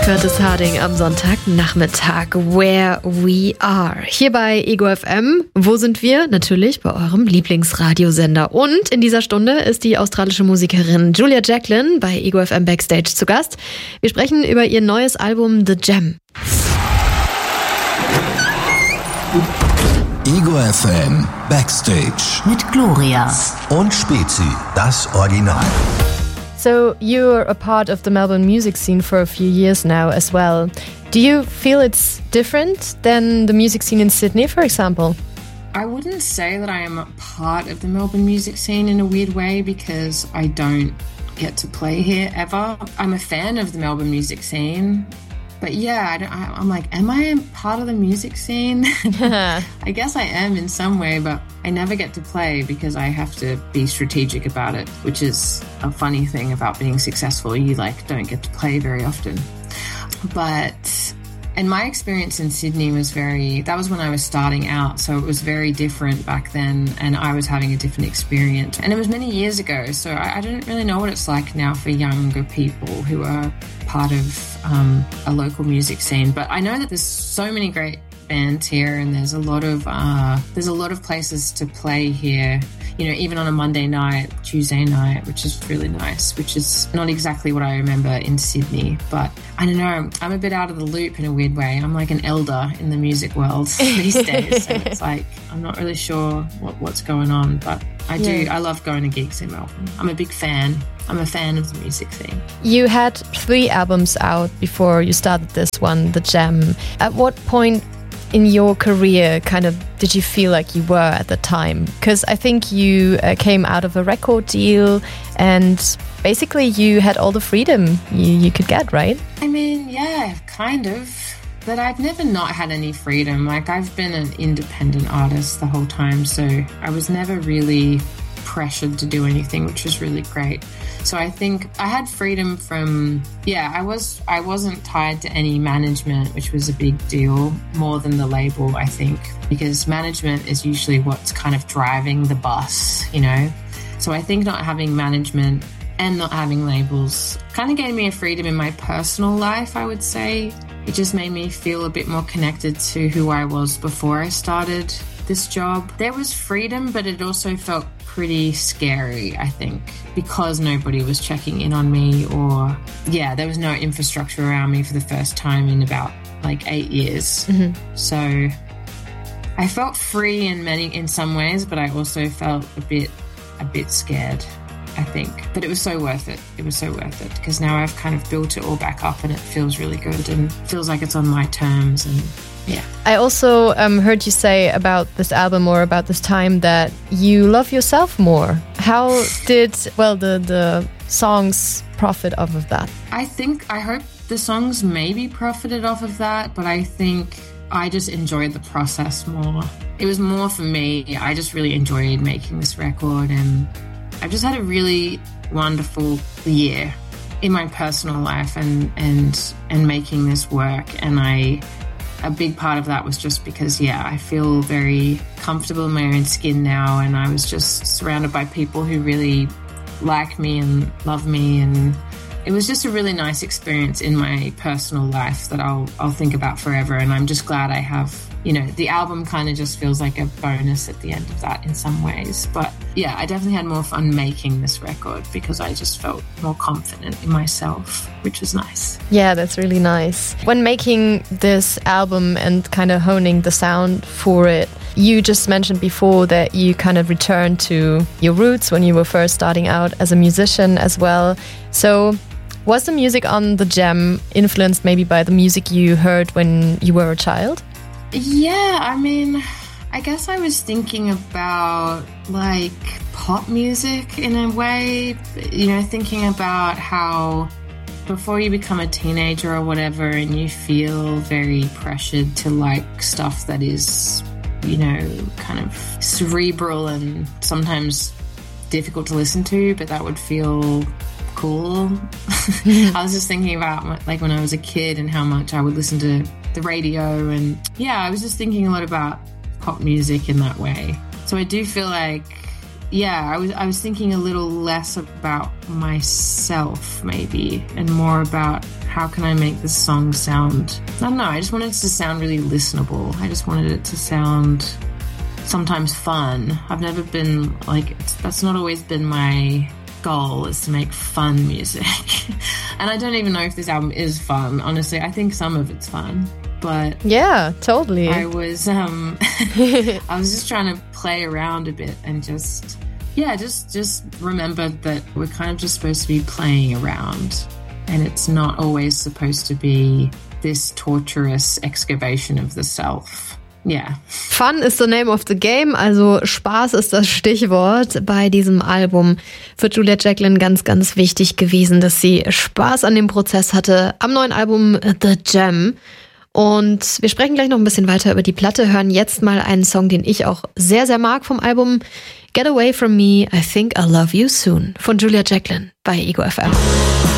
Curtis Harding am Sonntagnachmittag. Where We Are. Hier bei Ego FM. Wo sind wir? Natürlich bei eurem Lieblingsradiosender. Und in dieser Stunde ist die australische Musikerin Julia Jacklin bei Ego FM Backstage zu Gast. Wir sprechen über ihr neues Album The Gem. Ego FM Backstage mit Gloria und Spezi, das Original. So you're a part of the Melbourne music scene for a few years now as well. Do you feel it's different than the music scene in Sydney, for example? I wouldn't say that I am a part of the Melbourne music scene in a weird way because I don't get to play here ever. I'm a fan of the Melbourne music scene. But yeah, I'm like, am I a part of the music scene? I guess I am in some way, but I never get to play because I have to be strategic about it, which is a funny thing about being successful. You don't get to play very often. And my experience in Sydney that was when I was starting out, so it was very different back then, and I was having a different experience. And it was many years ago, so I don't really know what it's like now for younger people who are part of a local music scene. But I know that there's so many great bands here, and there's a lot of places to play here. You know, even on a Monday night, Tuesday night, which is really nice, which is not exactly what I remember in Sydney. But I don't know, I'm a bit out of the loop in a weird way. I'm like an elder in the music world these days. So it's like, I'm not really sure what's going on, but I love going to gigs in Melbourne. I'm a big fan. I'm a fan of the music scene. You had 3 albums out before you started this one, The Gem. At what point in your career did you feel like you were at the time? Because I think you came out of a record deal and basically you had all the freedom you could get, right? I mean, yeah, kind of. But I've never not had any freedom. Like, I've been an independent artist the whole time, so I was never really pressured to do anything, which was really great. So I think I had freedom from, I wasn't tied to any management, which was a big deal, more than the label, I think, because management is usually what's kind of driving the bus, you know? So I think not having management and not having labels kind of gave me a freedom in my personal life, I would say. It just made me feel a bit more connected to who I was before I started this job. There was freedom, but it also felt pretty scary, I think, because nobody was checking in on me, or there was no infrastructure around me for the first time in about 8 years. Mm-hmm. So I felt free in some ways, but I also felt a bit scared, I think. But it was so worth it. It was so worth it because now I've kind of built it all back up and it feels really good and feels like it's on my terms. And yeah. I also heard you say about this album or about this time that you love yourself more. How did, the songs profit off of that? I hope the songs maybe profited off of that, but I think I just enjoyed the process more. It was more for me. I just really enjoyed making this record, and I've just had a really wonderful year in my personal life and making this work. And a big part of that was just because, I feel very comfortable in my own skin now, and I was just surrounded by people who really like me and love me, and it was just a really nice experience in my personal life that I'll think about forever. And I'm just glad I have, the album kind of just feels like a bonus at the end of that in some ways. But I definitely had more fun making this record because I just felt more confident in myself, which was nice. Yeah, that's really nice. When making this album and kind of honing the sound for it, you just mentioned before that you kind of returned to your roots when you were first starting out as a musician as well. So was the music on The Gem influenced maybe by the music you heard when you were a child? Yeah, I mean, I guess I was thinking about pop music in a way, thinking about how before you become a teenager or whatever and you feel very pressured to like stuff that is, kind of cerebral and sometimes difficult to listen to, but that would feel cool. I was just thinking about when I was a kid and how much I would listen to the radio, and I was just thinking a lot about pop music in that way. So I do feel like I was thinking a little less about myself maybe and more about how can I make this song sound, I don't know, I just wanted it to sound really listenable. I just wanted it to sound sometimes fun. I've never been like, that's not always been my goal, is to make fun music. And I don't even know if this album is fun, honestly. I think some of it's fun, but yeah, totally. I was I was just trying to play around a bit and just remember that we're kind of just supposed to be playing around, and it's not always supposed to be this torturous excavation of the self. Yeah. Fun is the name of the game, also Spaß ist das Stichwort. Bei diesem Album für Julia Jacklin ganz, ganz wichtig gewesen, dass sie Spaß an dem Prozess hatte am neuen Album The Jam. Und wir sprechen gleich noch ein bisschen weiter über die Platte, hören jetzt mal einen Song, den ich auch sehr, sehr mag vom Album Get Away From Me, I Think I'll Love You Soon von Julia Jacklin bei Ego FM.